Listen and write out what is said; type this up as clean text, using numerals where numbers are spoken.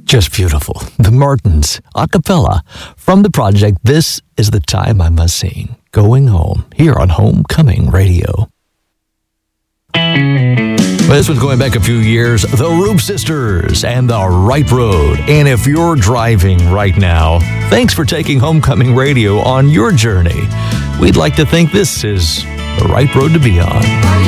Just beautiful. The Martins, a cappella, from the project This Is the Time I Must Sing, Going Home, here on Homecoming Radio. This one's going back a few years, the Roop Sisters and the Right Road. And if you're driving right now, thanks for taking Homecoming Radio on your journey. We'd like to think this is the right road to be on.